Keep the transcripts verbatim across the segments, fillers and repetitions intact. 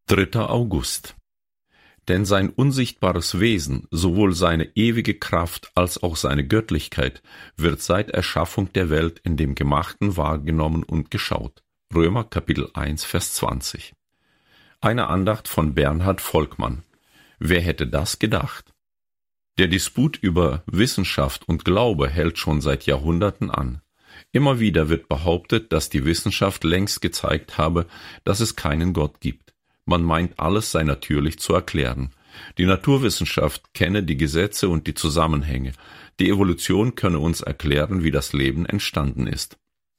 dritter August. Denn sein unsichtbares Wesen, sowohl seine ewige Kraft als auch seine Göttlichkeit, wird seit Erschaffung der Welt in dem Gemachten wahrgenommen und geschaut. Römer Kapitel eins, Vers zwanzig. Eine Andacht von Bernhard Volkmann. Wer hätte das gedacht? Der Disput über Wissenschaft und Glaube hält schon seit Jahrhunderten an. Immer wieder wird behauptet, dass die Wissenschaft längst gezeigt habe, dass es keinen Gott gibt. Man meint, alles sei natürlich zu erklären. Die Naturwissenschaft kenne die Gesetze und die Zusammenhänge. Die Evolution könne uns erklären, wie das Leben entstanden ist.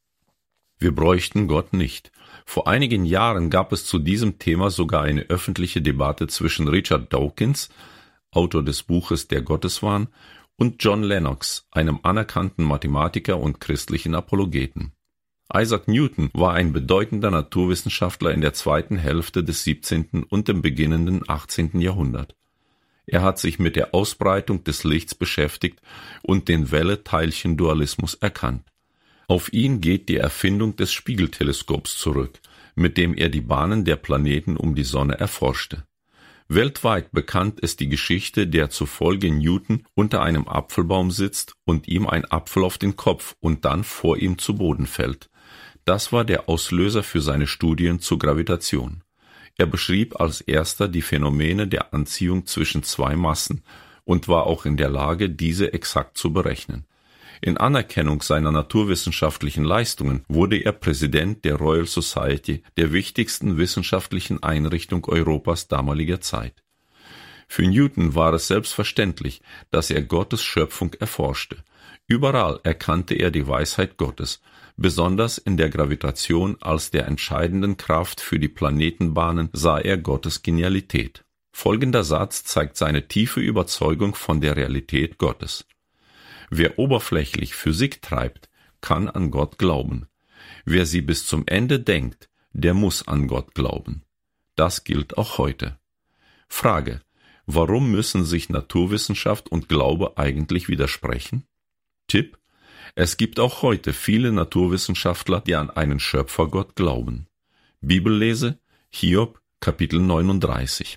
Wir bräuchten Gott nicht. Vor einigen Jahren gab es zu diesem Thema sogar eine öffentliche Debatte zwischen Richard Dawkins, Autor des Buches Der Gotteswahn, und John Lennox, einem anerkannten Mathematiker und christlichen Apologeten. Isaac Newton war ein bedeutender Naturwissenschaftler in der zweiten Hälfte des siebzehnten und dem beginnenden achtzehnten Jahrhundert. Er hat sich mit der Ausbreitung des Lichts beschäftigt und den Welle-Teilchen-Dualismus erkannt. Auf ihn geht die Erfindung des Spiegelteleskops zurück, mit dem er die Bahnen der Planeten um die Sonne erforschte. Weltweit bekannt ist die Geschichte, der zufolge Newton unter einem Apfelbaum sitzt und ihm ein Apfel auf den Kopf und dann vor ihm zu Boden fällt. Das war der Auslöser für seine Studien zur Gravitation. Er beschrieb als erster die Phänomene der Anziehung zwischen zwei Massen und war auch in der Lage, diese exakt zu berechnen. In Anerkennung seiner naturwissenschaftlichen Leistungen wurde er Präsident der Royal Society, der wichtigsten wissenschaftlichen Einrichtung Europas damaliger Zeit. Für Newton war es selbstverständlich, dass er Gottes Schöpfung erforschte. Überall erkannte er die Weisheit Gottes, besonders in der Gravitation als der entscheidenden Kraft für die Planetenbahnen sah er Gottes Genialität. Folgender Satz zeigt seine tiefe Überzeugung von der Realität Gottes. Wer oberflächlich Physik treibt, kann an Gott glauben. Wer sie bis zum Ende denkt, der muss an Gott glauben. Das gilt auch heute. Frage: Warum müssen sich Naturwissenschaft und Glaube eigentlich widersprechen? Tipp: Es gibt auch heute viele Naturwissenschaftler, die an einen Schöpfergott glauben. Bibellese: Hiob, Kapitel neununddreißig.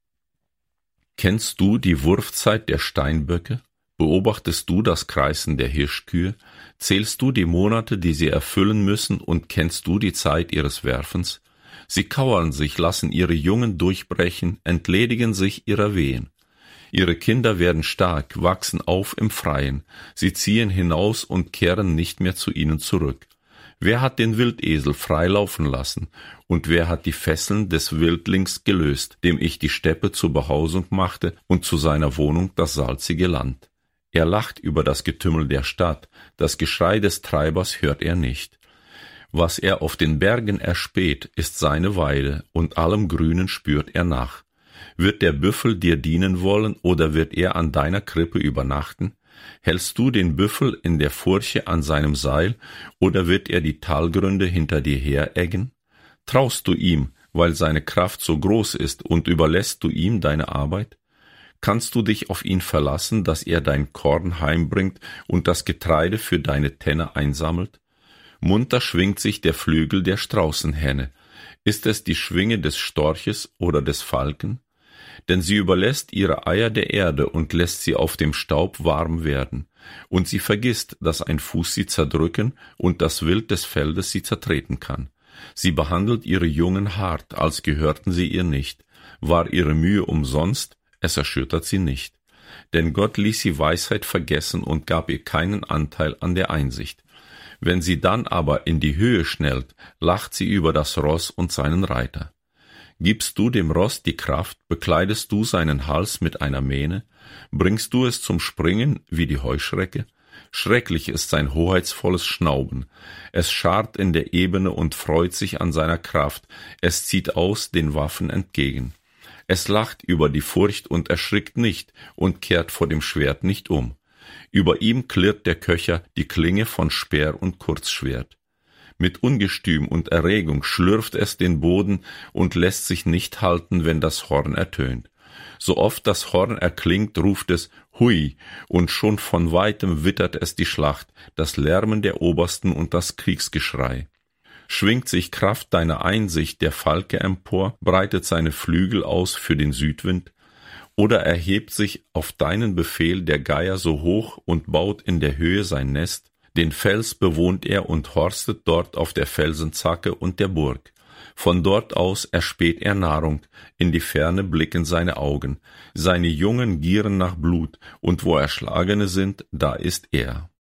Kennst du die Wurfzeit der Steinböcke? Beobachtest du das Kreisen der Hirschkühe? Zählst du die Monate, die sie erfüllen müssen, und kennst du die Zeit ihres Werfens? Sie kauern sich, lassen ihre Jungen durchbrechen, entledigen sich ihrer Wehen. Ihre Kinder werden stark, wachsen auf im Freien. Sie ziehen hinaus und kehren nicht mehr zu ihnen zurück. Wer hat den Wildesel frei laufen lassen? Und wer hat die Fesseln des Wildlings gelöst, dem ich die Steppe zur Behausung machte und zu seiner Wohnung das salzige Land? Er lacht über das Getümmel der Stadt, das Geschrei des Treibers hört er nicht. Was er auf den Bergen erspäht, ist seine Weide, und allem Grünen spürt er nach. Wird der Büffel dir dienen wollen, oder wird er an deiner Krippe übernachten? Hältst du den Büffel in der Furche an seinem Seil, oder wird er die Talgründe hinter dir hereggen? Traust du ihm, weil seine Kraft so groß ist, und überlässt du ihm deine Arbeit? Kannst du dich auf ihn verlassen, dass er dein Korn heimbringt und das Getreide für deine Tenne einsammelt? Munter schwingt sich der Flügel der Straußenhenne. Ist es die Schwinge des Storches oder des Falken? Denn sie überlässt ihre Eier der Erde und lässt sie auf dem Staub warm werden. Und sie vergisst, dass ein Fuß sie zerdrücken und das Wild des Feldes sie zertreten kann. Sie behandelt ihre Jungen hart, als gehörten sie ihr nicht. War ihre Mühe umsonst? Es erschüttert sie nicht. Denn Gott ließ sie Weisheit vergessen und gab ihr keinen Anteil an der Einsicht. Wenn sie dann aber in die Höhe schnellt, lacht sie über das Ross und seinen Reiter. Gibst du dem Ross die Kraft, bekleidest du seinen Hals mit einer Mähne, bringst du es zum Springen wie die Heuschrecke? Schrecklich ist sein hoheitsvolles Schnauben. Es scharrt in der Ebene und freut sich an seiner Kraft. Es zieht aus den Waffen entgegen. Es lacht über die Furcht und erschrickt nicht und kehrt vor dem Schwert nicht um. Über ihm klirrt der Köcher die Klinge von Speer und Kurzschwert. Mit Ungestüm und Erregung schlürft es den Boden und lässt sich nicht halten, wenn das Horn ertönt. So oft das Horn erklingt, ruft es Hui, und schon von weitem wittert es die Schlacht, das Lärmen der Obersten und das Kriegsgeschrei. Schwingt sich Kraft deiner Einsicht der Falke empor, breitet seine Flügel aus für den Südwind? Oder erhebt sich auf deinen Befehl der Geier so hoch und baut in der Höhe sein Nest? Den Fels bewohnt er und horstet dort auf der Felsenzacke und der Burg. Von dort aus erspäht er Nahrung, in die Ferne blicken seine Augen. Seine Jungen gieren nach Blut, und wo Erschlagene sind, da ist er.